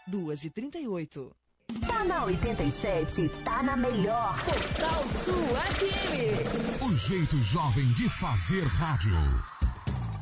2h38. Tá na 87, tá na melhor. Portal Sul FM. O jeito jovem de fazer rádio.